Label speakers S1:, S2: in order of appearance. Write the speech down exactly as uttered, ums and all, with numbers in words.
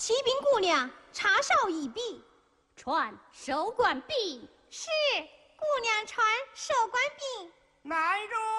S1: 启禀姑娘，查哨已毕。
S2: 传守官兵。
S1: 是，姑娘传守官兵。
S3: 来人！